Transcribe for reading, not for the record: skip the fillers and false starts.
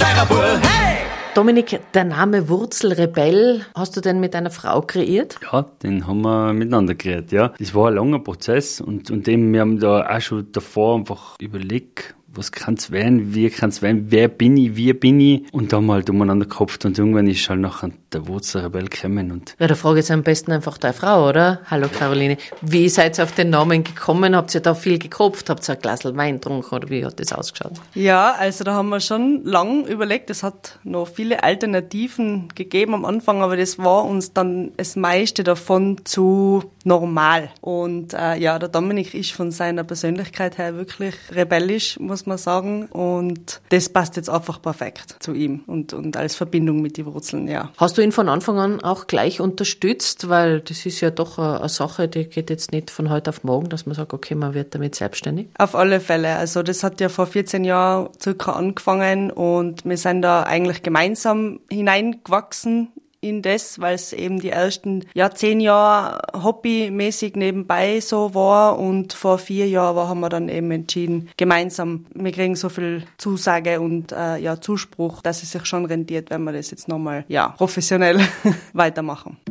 steirer Bub. Hey! Dominik, der Name Wurzelrebell, hast du den mit einer Frau kreiert? Ja, den haben wir miteinander kreiert, ja. Das war ein langer Prozess und eben, wir haben da auch schon davor einfach überlegt, was kann's werden, wie kann's werden, wer bin ich, wie bin ich, und da haben wir halt umeinander gehopft und irgendwann ist halt nachher der Wurzelrebell gekommen. Und Ja, da frage ich jetzt am besten einfach deine Frau, oder? Hallo Caroline, wie seid ihr auf den Namen gekommen? Habt ihr da viel gekropft? Habt ihr ein Glas Wein getrunken oder wie hat das ausgeschaut? Ja, also da haben wir schon lang überlegt. Es hat noch viele Alternativen gegeben am Anfang, aber das war uns dann das meiste davon zu normal. Und ja, der Dominik ist von seiner Persönlichkeit her wirklich rebellisch, muss man sagen. Und das passt jetzt einfach perfekt zu ihm und als Verbindung mit den Wurzeln, ja. Hast du ihn von Anfang an auch gleich unterstützt? Weil das ist ja doch eine Sache, die geht jetzt nicht von heute auf morgen, dass man sagt, okay, man wird damit selbstständig. Auf alle Fälle. Also das hat ja vor 14 Jahren circa angefangen und wir sind da eigentlich gemeinsam hineingewachsen in das, weil es eben die ersten 10 Jahre hobbymäßig nebenbei so war, und vor 4 Jahren haben wir dann eben entschieden, gemeinsam, wir kriegen so viel Zusage und Zuspruch, dass es sich schon rentiert, wenn wir das jetzt nochmal professionell weitermachen.